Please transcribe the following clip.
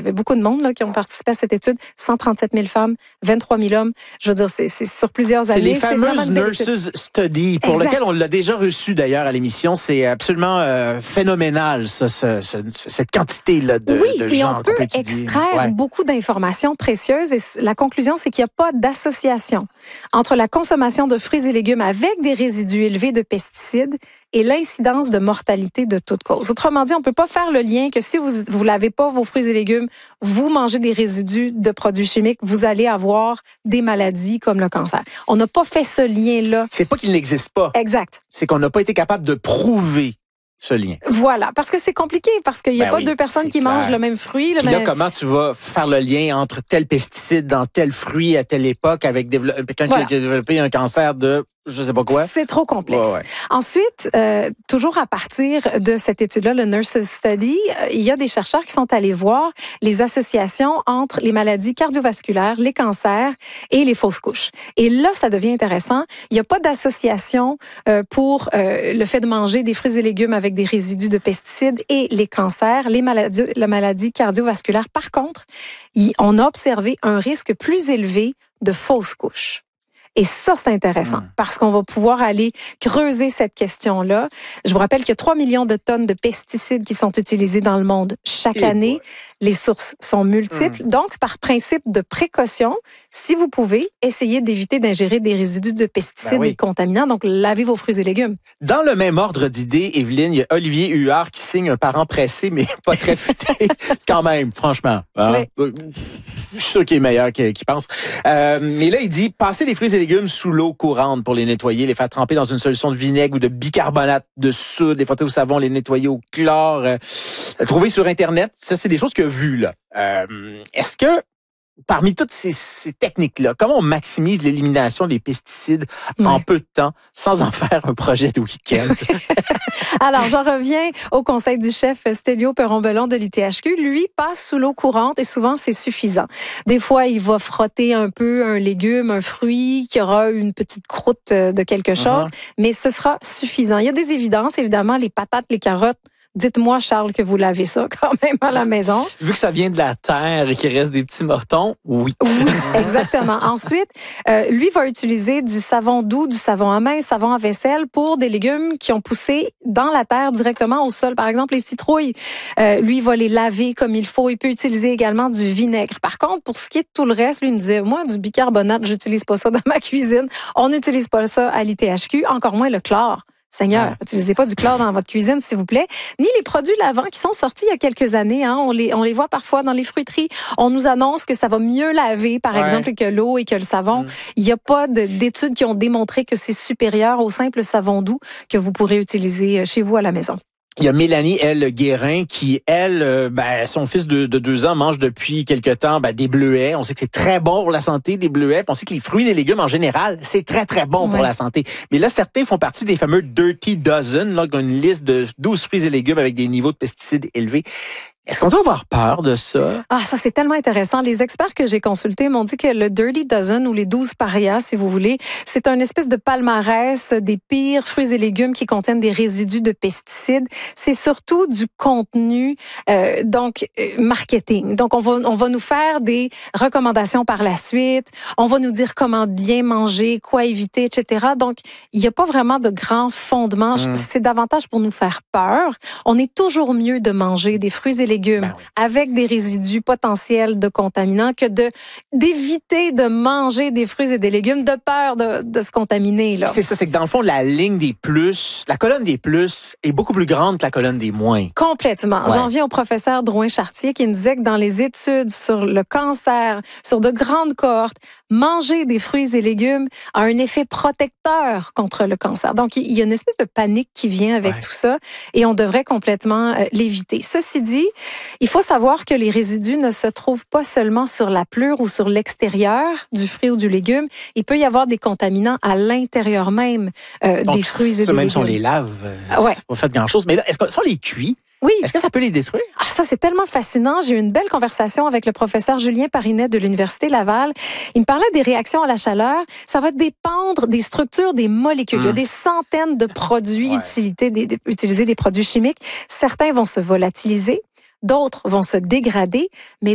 avait beaucoup de monde là, qui ont participé à cette étude. 137 000 femmes, 23 000 hommes. Je veux dire, c'est sur plusieurs années. C'est les fameuses Nurses Study, pour lesquelles on l'a déjà reçu d'ailleurs à l'émission. C'est absolument phénoménal, ça, cette quantité-là de gens qu'on peut étudier. Oui, et on peut extraire beaucoup d'informations précieuses. Et la conclusion, c'est qu'il n'y a pas d'association entre la consommation de fruits et légumes avec des résidus élevés de pesticides et l'incidence de mortalité de toute cause. Autrement dit, on ne peut pas faire le lien que si vous lavez pas vos fruits et légumes, vous mangez des résidus de produits chimiques, vous allez avoir des maladies comme le cancer. On n'a pas fait ce lien-là. C'est pas qu'il n'existe pas. Exact. C'est qu'on n'a pas été capable de prouver ce lien. Voilà, parce que c'est compliqué, parce qu'il n'y a pas deux personnes qui mangent le même fruit. Puis là, comment tu vas faire le lien entre tel pesticide dans tel fruit à telle époque avec quelqu'un qui a développé un cancer de je sais pas quoi? C'est trop complexe. Ensuite, toujours à partir de cette étude-là, le Nurses Study, il y a des chercheurs qui sont allés voir les associations entre les maladies cardiovasculaires, les cancers et les fausses couches. Et là, ça devient intéressant. Il n'y a pas d'association pour le fait de manger des fruits et légumes avec des résidus de pesticides et les cancers, la maladie cardiovasculaire. Par contre, on a observé un risque plus élevé de fausses couches. Et ça, c'est intéressant parce qu'on va pouvoir aller creuser cette question-là. Je vous rappelle qu'il y a 3 millions de tonnes de pesticides qui sont utilisés dans le monde chaque année. Les sources sont multiples. Donc, par principe de précaution, si vous pouvez, essayez d'éviter d'ingérer des résidus de pesticides et de contaminants. Donc, lavez vos fruits et légumes. Dans le même ordre d'idées, Evelyne, il y a Olivier Huard qui signe un parent pressé, mais pas très futé. Quand même, franchement. Hein? Oui. Je suis sûr qu'il est meilleur qu'il pense. Mais là, il dit, passez les fruits et légumes sous l'eau courante pour les nettoyer, les faire tremper dans une solution de vinaigre ou de bicarbonate de soude, les frotter au savon, les nettoyer au chlore. Trouver sur Internet, ça, c'est des choses qu'il a vues, là. Est-ce que, parmi toutes ces techniques-là, comment on maximise l'élimination des pesticides en peu de temps sans en faire un projet de week-end? Alors, j'en reviens au conseil du chef Stélio Perron-Belon de l'ITHQ. Lui passe sous l'eau courante et souvent, c'est suffisant. Des fois, il va frotter un peu un légume, un fruit qui aura une petite croûte de quelque chose, mais ce sera suffisant. Il y a des évidences, évidemment, les patates, les carottes. Dites-moi, Charles, que vous lavez ça quand même à la maison. Vu que ça vient de la terre et qu'il reste des petits mortons, oui. Oui, exactement. Ensuite, lui va utiliser du savon doux, du savon à main, savon à vaisselle pour des légumes qui ont poussé dans la terre directement au sol. Par exemple, les citrouilles, lui, il va les laver comme il faut. Il peut utiliser également du vinaigre. Par contre, pour ce qui est de tout le reste, lui, il me disait, moi, du bicarbonate, j'utilise pas ça dans ma cuisine. On n'utilise pas ça à l'ITHQ, encore moins le chlore. Seigneur, n'utilisez pas du chlore dans votre cuisine, s'il vous plaît. Ni les produits lavants qui sont sortis il y a quelques années. Hein, on les voit parfois dans les fruiteries. On nous annonce que ça va mieux laver, par exemple, que l'eau et que le savon. Il n'y a pas d'études qui ont démontré que c'est supérieur au simple savon doux que vous pourrez utiliser chez vous à la maison. Il y a Mélanie, elle, Guérin, qui, elle, son fils de 2 ans mange depuis quelque temps des bleuets. On sait que c'est très bon pour la santé, des bleuets. On sait que les fruits et légumes, en général, c'est très, très bon pour la santé. Mais là, certains font partie des fameux Dirty Dozen, là, une liste de 12 fruits et légumes avec des niveaux de pesticides élevés. Est-ce qu'on doit avoir peur de ça? Ah, ça, c'est tellement intéressant. Les experts que j'ai consultés m'ont dit que le Dirty Dozen ou les 12 parias, si vous voulez, c'est un espèce de palmarès des pires fruits et légumes qui contiennent des résidus de pesticides. C'est surtout du contenu, marketing. Donc, on va nous faire des recommandations par la suite. On va nous dire comment bien manger, quoi éviter, etc. Donc, il n'y a pas vraiment de grand fondement. C'est davantage pour nous faire peur. On est toujours mieux de manger des fruits et légumes avec des résidus potentiels de contaminants que d'éviter de manger des fruits et des légumes de peur de se contaminer. Là. C'est ça, c'est que dans le fond, la ligne des plus, la colonne des plus est beaucoup plus grande que la colonne des moins. Complètement. J'en viens au professeur Drouin-Chartier qui me disait que dans les études sur le cancer, sur de grandes cohortes, manger des fruits et légumes a un effet protecteur contre le cancer. Donc, il y a une espèce de panique qui vient avec tout ça et on devrait complètement l'éviter. Ceci dit, il faut savoir que les résidus ne se trouvent pas seulement sur la pleure ou sur l'extérieur du fruit ou du légume. Il peut y avoir des contaminants à l'intérieur même des fruits et des légumes. Même si on les lave, ça va pas faire grand-chose. Mais là, est-ce qu'on les cuit? Oui. Est-ce que ça peut les détruire? Ah, ça, c'est tellement fascinant. J'ai eu une belle conversation avec le professeur Julien Parinet de l'Université Laval. Il me parlait des réactions à la chaleur. Ça va dépendre des structures des molécules. Il y a des centaines de produits utilisés, des produits chimiques. Certains vont se volatiliser. D'autres vont se dégrader, mais